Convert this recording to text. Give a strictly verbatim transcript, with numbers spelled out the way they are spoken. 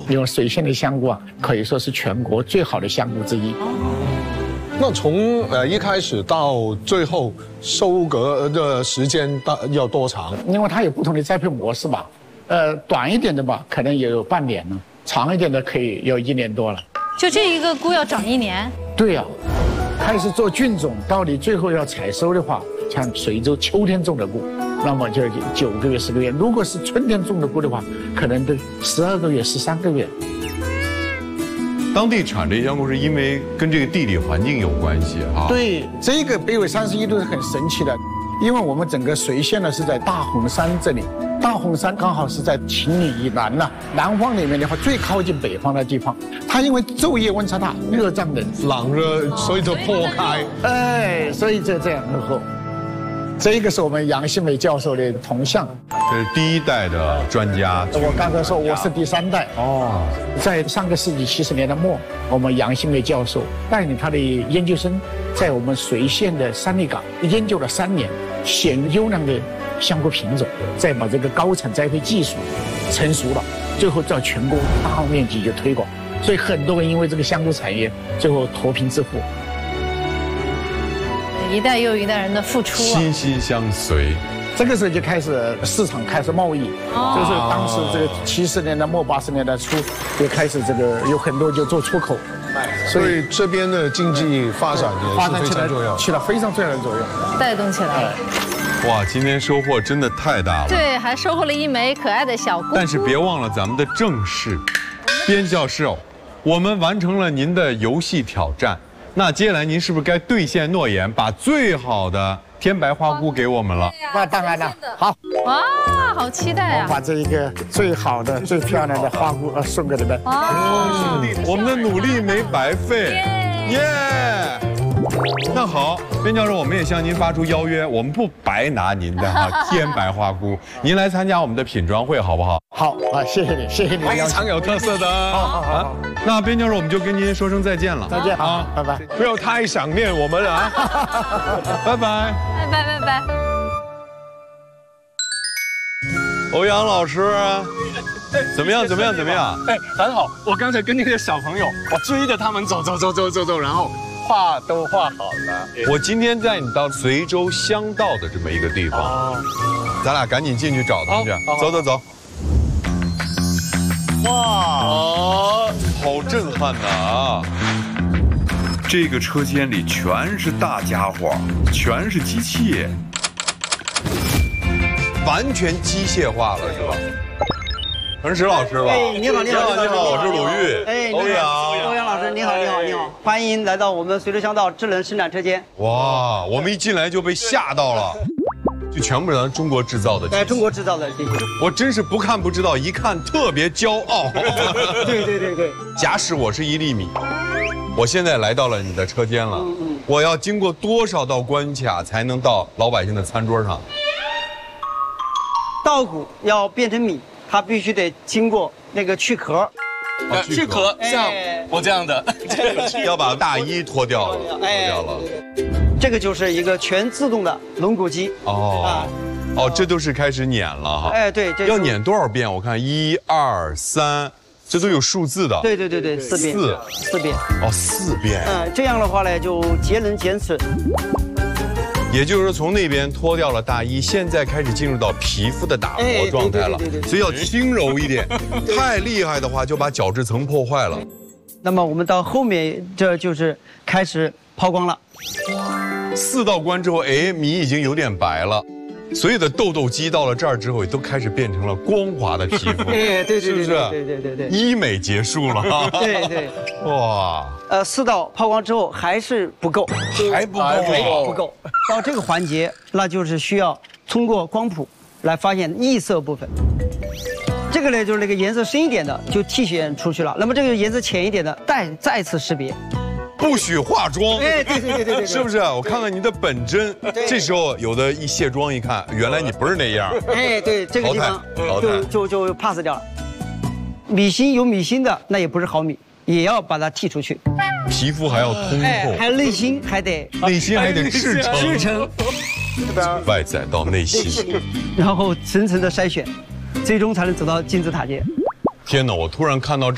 因为水县的香菇啊，可以说是全国最好的香菇之一。 那从呃一开始到最后收割的时间大要多长？ 因为它有不同的栽培模式吧，呃，短一点的吧，可能也有半年了；长一点的可以有一年多了。 就这一个菇要长一年？ 对呀、啊，开始做菌种，到你最后要采收的话，像随州秋天种的菇，那么就九个月、十个月；如果是春天种的菇的话，可能得十二个月、十三个月。 当地产这香菇是因为跟这个地理环境有关系啊。 对，这个北纬三十一度是很神奇的，因为我们整个水县呢是在大红山这里，大红山刚好是在秦岭以南呢、啊，南方里面的话最靠近北方的地方，它因为昼夜温差大，热胀冷缩， 冷热所以就破开， 哎，所以就这样然后。这个是我们杨新美教授的铜像， 这是第一代的专家。 我刚才说我是第三代哦，在上个世纪七十年代末，我们杨新美教授带领他的研究生，在我们随县的三里岗研究了三年，选优良的香菇品种，再把这个高产栽培技术成熟了，最后在全国大面积就推广，所以很多人因为这个香菇产业最后脱贫致富。 一代又一代人的付出啊， 息息相随。 这个时候就开始市场开始贸易，哦、就是当时这个七十年代末八十年代初就开始这个有很多就做出口， 所以这边的经济发展也是非常重要， 起了非常重要的作用， 带动起来。 哇，今天收获真的太大了。 对，还收获了一枚可爱的小菇。 但是别忘了咱们的正事，边教授，我们完成了您的游戏挑战。那接下来您是不是该兑现诺言，把最好的天白花菇给我们了？ 那当然了，好。 哇，好期待啊！ 把这一个最好的、最漂亮的花菇呃送给你们。 哦，我们的努力没白费，耶！那好，边教授，我们也向您发出邀约，我们不白拿您的哈天白花菇，您来参加我们的品装会好不好？ 好啊，谢谢你，谢谢你， 非常有特色的。 好好好。啊那边教授，我们就跟您说声再见了。 再见啊，拜拜。 不要太想念我们了啊！ 拜拜。 拜拜拜拜。 欧阳老师，怎么样？怎么样？怎么样？ 哎，很好。我刚才跟那个小朋友，我追着他们走走走走走走，然后画都画好了。 我今天带你到随州乡道的这么一个地方，哦、咱俩赶紧进去找他们去。走走走。哇，哦，好震撼呐啊！这个车间里全是大家伙，全是机器，完全机械化了，是吧？陈石老师吧？ 哎，你好，你好， 你好，我是鲁豫。 哎， 欧阳， 欧阳老师，你好，你好，你好，欢迎来到我们随州乡道智能生产车间。 哇，我们一进来就被吓到了。就全部是咱中国制造的， 哎，中国制造的机器， 我真是不看不知道，一看特别骄傲。 对对对对。 假使我是一粒米，我现在来到了你的车间了，嗯嗯、我要经过多少道关卡才能到老百姓的餐桌上？ 稻谷要变成米，它必须得经过那个去壳。 啊、去壳，像我这样的， 要把大衣脱掉了，脱掉了。 这个就是一个全自动的轮毂机哦，啊、哦，这都是开始碾了哈。 哎，对，这要碾多少遍？我看一二三，这都有数字的。 对对对对，四遍。 四四遍。 哦，四遍。 嗯，这样的话呢，就节能减脂。 也就是说，从那边脱掉了大衣，现在开始进入到皮肤的打磨状态了，所以要轻柔一点。太厉害的话，就把角质层破坏了。 那么我们到后面，这就是开始抛光了。 四道关之后，哎，米已经有点白了，所有的痘痘肌到了这儿之后，都开始变成了光滑的皮肤。 哎，对对对， 是不是？ 对对对对， 医美结束了。 对对。 哇。 呃，四道抛光之后还是不够， 还不够， 不够。到这个环节，那就是需要通过光谱来发现异色部分。这个呢，就是那个颜色深一点的就剔选出去了，那么这个颜色浅一点的再再次识别。 不许化妆。 哎，对对对对对， 是不是？我看看你的本真。这时候有的一卸妆一看，原来你不是那样。 哎，对，这个地方就就就 pass 掉了。米心有米心的，那也不是好米。也要把它剔出去， 皮肤还要通透，哎、 还有内心还得， 内心还得赤诚， 赤诚， 外在到内心， 然后层层的筛选，最终才能走到金字塔尖。 天哪！我突然看到这。